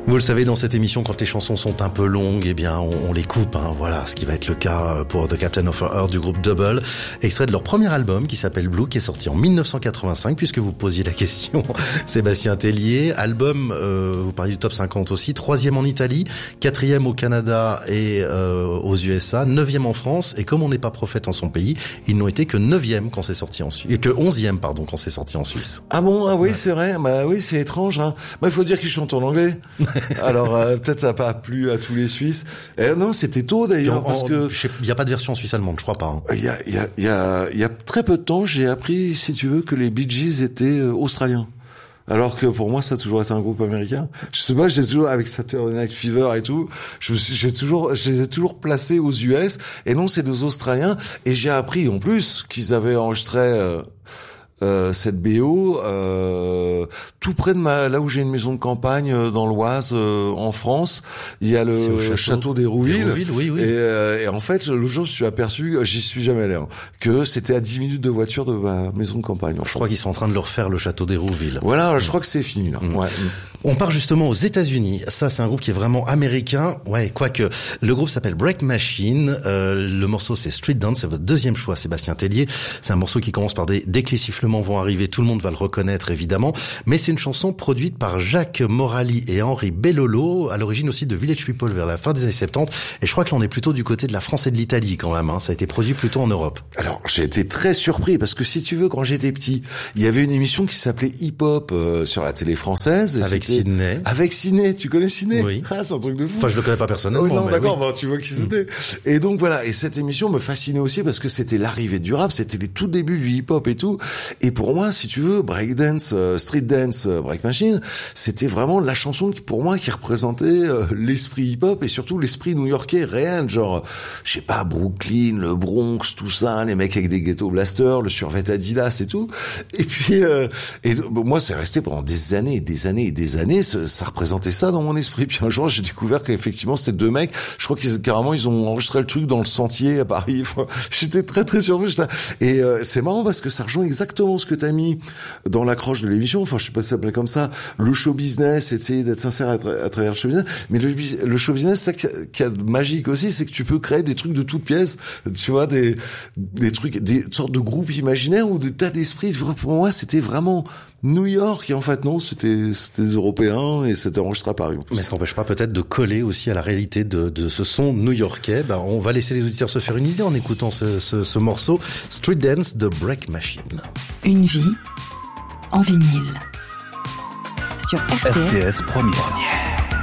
Vous le savez, dans cette émission, quand les chansons sont un peu longues, eh bien, on les coupe, hein. Voilà, ce qui va être le cas pour The Captain of Our Earth du groupe Double, extrait de leur premier album qui s'appelle Blue, qui est sorti en 1985, puisque vous posiez la question, Sébastien Tellier. Album, vous parliez du top 50 aussi, 3e en Italie, 4e au Canada et aux USA, 9e en France, et comme on n'est pas prophète en son pays, ils n'ont été que 9e quand c'est sorti en Suisse, que 11e, pardon, quand c'est sorti en Suisse. Ah bon, ah oui, ouais. C'est vrai, bah oui, c'est étrange, hein. Bah, il faut dire qu'ils chantent en anglais. Alors peut-être ça n'a pas plu à tous les Suisses. Non, c'était tôt d'ailleurs parce que il y a pas de version suisse-allemande, je crois pas. Hein. Il y a très peu de temps, j'ai appris, si tu veux, que les Bee Gees étaient australiens. Alors que pour moi, ça a toujours été un groupe américain. Je sais pas, j'ai toujours, avec Saturday Night Fever et tout, je les ai toujours placés aux US. Et non, c'est des Australiens. Et j'ai appris, en plus, qu'ils avaient enregistré, cette BO tout près de là où j'ai une maison de campagne dans l'Oise en France. Il y a le château d'Hérouville. Oui. Et en fait, le jour je suis aperçu, j'y suis jamais allé, hein, que c'était à 10 minutes de voiture de ma maison de campagne. Je crois qu'ils sont en train de le refaire, le château d'Hérouville. Voilà, je crois que c'est fini là. Ouais. On part justement aux États-Unis. Ça, c'est un groupe qui est vraiment américain. Ouais, quoique le groupe s'appelle Break Machine. Le morceau c'est Street Dance. C'est votre deuxième choix, Sébastien Tellier. C'est un morceau qui commence par dès que les sifflements vont arriver, tout le monde va le reconnaître évidemment, mais c'est une chanson produite par Jacques Morali et Henri Bellolo, à l'origine aussi de Village People vers la fin des années 70, et je crois que là on est plutôt du côté de la France et de l'Italie quand même, hein. Ça a été produit plutôt en Europe. Alors j'ai été très surpris parce que si tu veux, quand j'étais petit, il y avait une émission qui s'appelait Hip Hop sur la télé française. Avec Sidney. Avec Sidney, tu connais Sidney? Oui. Ah, c'est un truc de fou. Enfin je le connais pas personnellement. Oh, non, mais d'accord, oui. Bah, tu vois qui c'était. Et donc voilà, et cette émission me fascinait aussi parce que c'était l'arrivée du rap, c'était les tout débuts du hip hop et tout, et pour moi, si tu veux, breakdance, street dance, break machine, c'était vraiment la chanson qui, pour moi, qui représentait l'esprit hip-hop et surtout l'esprit new-yorkais réel, genre, je sais pas, Brooklyn, le Bronx, tout ça, les mecs avec des ghetto blasters, le survêt Adidas et tout. Et puis, moi, c'est resté pendant des années, ça représentait ça dans mon esprit. Puis un jour, j'ai découvert qu'effectivement, c'était deux mecs. Je crois qu'ils carrément, ils ont enregistré le truc dans le Sentier à Paris. Enfin, j'étais très très surpris. Et c'est marrant parce que ça rejoint exactement ce que t'as mis dans l'accroche de l'émission, enfin je sais pas si ça s'appelait comme ça, le show business, essayer d'être sincère à travers le show business, mais le show business, ça qu'il y a de magique aussi, c'est que tu peux créer des trucs de toutes pièces, tu vois, des trucs, des sortes de groupes imaginaires ou des tas d'esprits. Pour moi, c'était vraiment New York, et en fait non, c'était des Européens et c'était enregistré à Paris. Mais ça n'empêche pas peut-être de coller aussi à la réalité de ce son new-yorkais. Ben, on va laisser les auditeurs se faire une idée en écoutant ce morceau Street Dance de Break Machine. Une vie en vinyle sur RTS Première.